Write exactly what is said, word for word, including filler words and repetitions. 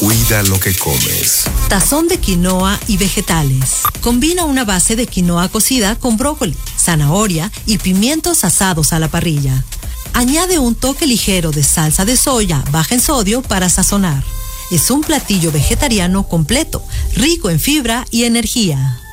Cuida lo que comes. Tazón de quinoa y vegetales. Combina una base de quinoa cocida con brócoli, zanahoria y pimientos asados a la parrilla. Añade un toque ligero de salsa de soya baja en sodio para sazonar. Es un platillo vegetariano completo, rico en fibra y energía.